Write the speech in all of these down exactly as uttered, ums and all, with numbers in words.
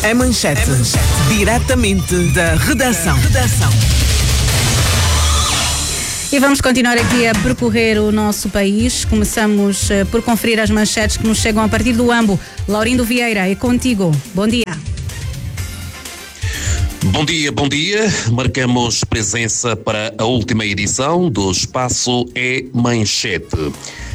É manchete, é manchete. Diretamente da redação. redação. E vamos continuar aqui a percorrer o nosso país. Começamos uh, por conferir as manchetes que nos chegam a partir do Ambo. Laurindo Vieira, é contigo. Bom dia. Bom dia, bom dia. Marcamos presença para a última edição do Espaço É Manchete.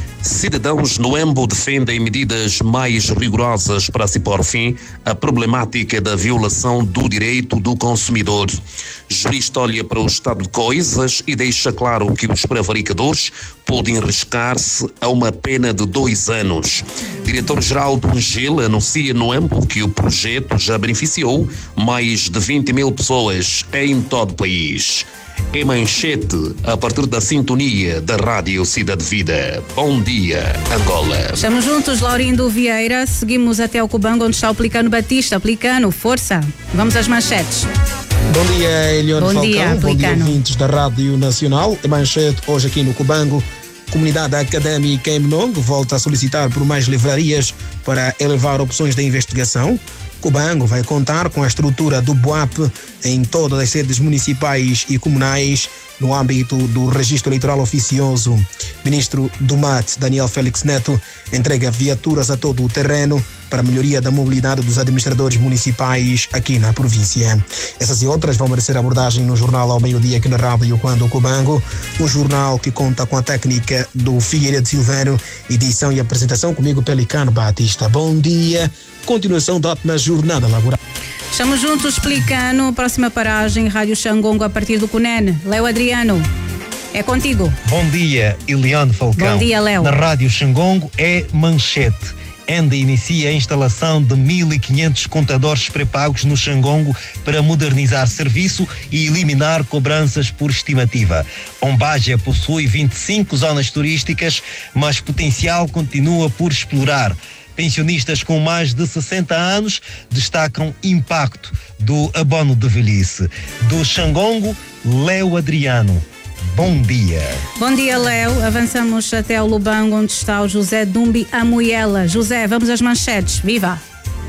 Cidadãos no Ambo defendem medidas mais rigorosas para se pôr fim à problemática da violação do direito do consumidor. Jurista olha para o estado de coisas e deixa claro que os prevaricadores podem arriscar-se a uma pena de dois anos. Diretor-geral do Angel anuncia no Ambo que o projeto já beneficiou mais de vinte mil pessoas em todo o país. É manchete a partir da sintonia da Rádio Cidade Vida. Bom dia, Angola. Estamos juntos, Laurindo Vieira. Seguimos até o Cubango, onde está o Plicano Batista. Plicano, força. Vamos às manchetes. Bom dia, Eliane Bom Falcão. Dia, Bom dia, ouvintes da Rádio Nacional. É manchete hoje aqui no Cubango. Comunidade académica em Mnongo volta a solicitar por mais livrarias para elevar opções de investigação. Cubango vai contar com a estrutura do B U A P em todas as sedes municipais e comunais no âmbito do registro eleitoral oficioso. Ministro do M A T, Daniel Félix Neto, entrega viaturas a todo o terreno para a melhoria da mobilidade dos administradores municipais aqui na província. Essas e outras vão merecer abordagem no jornal ao meio-dia aqui na Rádio Quando o Cubango, um jornal que conta com a técnica do Figueiredo Silveiro, edição e apresentação comigo, Pelicano Batista. Bom dia, continuação da ótima jornada laboral. Estamos juntos, Pelicano. Próxima paragem, Rádio Xangongo a partir do Cunene. Léo Adriano, é contigo. Bom dia, Eliane Falcão. Bom dia, Léo. Na Rádio Xangongo é manchete. Enda inicia a instalação de mil e quinhentos contadores pré-pagos no Xangongo para modernizar serviço e eliminar cobranças por estimativa. Ombaja possui vinte e cinco zonas turísticas, mas potencial continua por explorar. Pensionistas com mais de sessenta anos destacam impacto do abono de velhice. Do Xangongo, Léo Adriano. Bom dia. Bom dia, Léo. Avançamos até o Lubango, onde está o José Dumbi Amoiela. José, vamos às manchetes. Viva!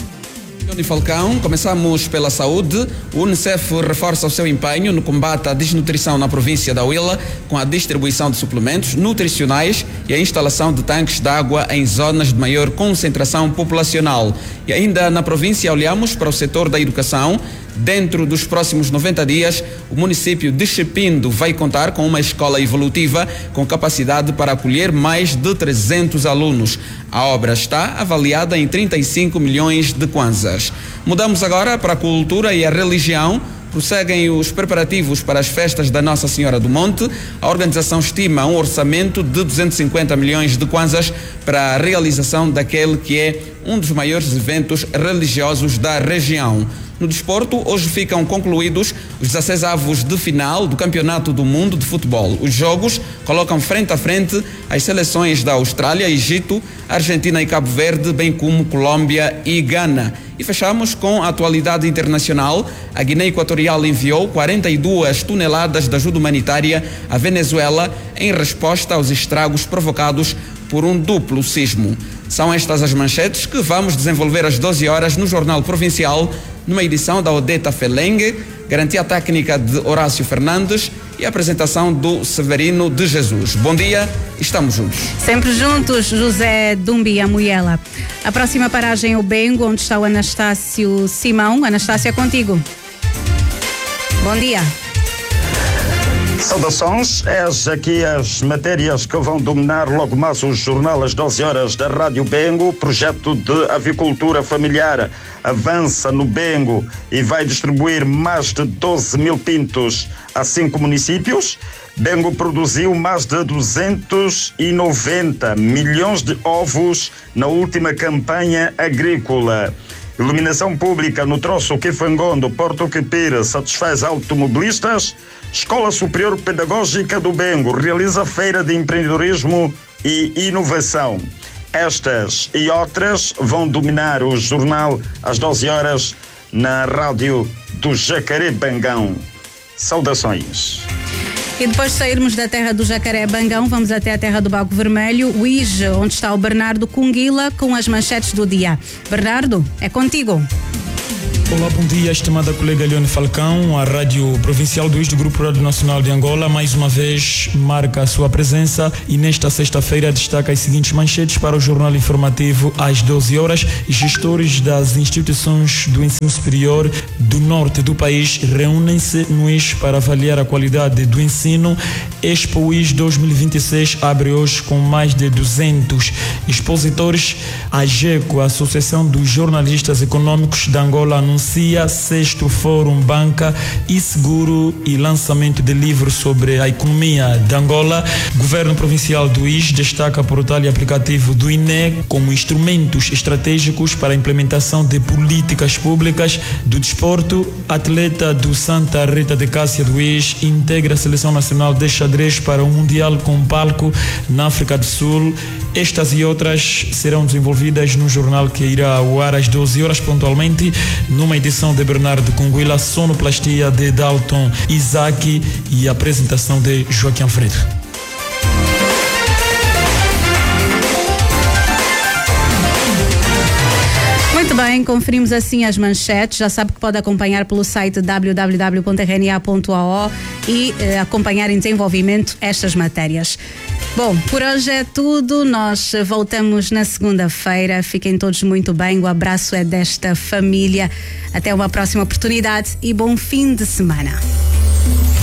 De Falcão, começamos pela saúde. O Unicef reforça o seu empenho no combate à desnutrição na província da Huila, com a distribuição de suplementos nutricionais e a instalação de tanques de água em zonas de maior concentração populacional. E ainda na província olhamos para o setor da educação. Dentro dos próximos noventa dias, o município de Chepindo vai contar com uma escola evolutiva com capacidade para acolher mais de trezentos alunos. A obra está avaliada em trinta e cinco milhões de kwanzas. Mudamos agora para a cultura e a religião. Prosseguem os preparativos para as festas da Nossa Senhora do Monte. A organização estima um orçamento de duzentos e cinquenta milhões de kwanzas para a realização daquele que é um dos maiores eventos religiosos da região. No desporto, hoje ficam concluídos os dezesseis avos de final do Campeonato do Mundo de Futebol. Os jogos colocam frente a frente as seleções da Austrália, Egito, Argentina e Cabo Verde, bem como Colômbia e Gana. E fechamos com a atualidade internacional. A Guiné Equatorial enviou quarenta e duas toneladas de ajuda humanitária à Venezuela em resposta aos estragos provocados por um duplo sismo. São estas as manchetes que vamos desenvolver às doze horas no Jornal Provincial, numa edição da Odeta Felengue, garantia técnica de Horácio Fernandes e apresentação do Severino de Jesus. Bom dia, estamos juntos. Sempre juntos, José Dumbi Amoiela. A próxima paragem é o Bengo, onde está o Anastácio Simão. Anastácio, é contigo. Bom dia. Saudações, és aqui as matérias que vão dominar logo mais o jornal às doze horas da Rádio Bengo. O projeto de avicultura familiar avança no Bengo e vai distribuir mais de doze mil pintos a cinco municípios. Bengo produziu mais de duzentos e noventa milhões de ovos na última campanha agrícola. Iluminação pública no troço Quifangondo, Porto Quipira, satisfaz automobilistas. Escola Superior Pedagógica do Bengo realiza feira de empreendedorismo e inovação. Estas e outras vão dominar o jornal às doze horas na rádio do Jacaré Bangão. Saudações. E depois de sairmos da terra do Jacaré Bangão, vamos até a terra do Bago Vermelho, o Ige, onde está o Bernardo Cunguila com as manchetes do dia. Bernardo, é contigo. Olá, bom dia, estimada colega Leone Falcão. A Rádio Provincial do I S do Grupo Rádio Nacional de Angola mais uma vez marca a sua presença e nesta sexta-feira destaca as seguintes manchetes para o Jornal Informativo às doze horas. Gestores das instituições do ensino superior do norte do país reúnem-se no I S para avaliar a qualidade do ensino. Expo I S dois mil e vinte e seis abre hoje com mais de duzentos expositores. A AGECO, a Associação dos Jornalistas Econômicos de Angola, anuncia sexto Fórum Banca e Seguro e lançamento de livro sobre a economia de Angola. Governo Provincial do I S destaca portal e aplicativo do I N E como instrumentos estratégicos para a implementação de políticas públicas do desporto. Atleta do Santa Rita de Cássia do I S integra a Seleção Nacional de Xadrez para o Mundial com palco na África do Sul. Estas e outras serão desenvolvidas no jornal que irá ao ar às doze horas pontualmente, numa edição de Bernardo Conguila, sonoplastia de Dalton Isaac e apresentação de Joaquim Alfredo. Muito bem, conferimos assim as manchetes. Já sabe que pode acompanhar pelo site w w w ponto r n a ponto a o e eh, acompanhar em desenvolvimento estas matérias. Bom, por hoje é tudo. Nós voltamos na segunda-feira. Fiquem todos muito bem. O abraço é desta família. Até uma próxima oportunidade e bom fim de semana.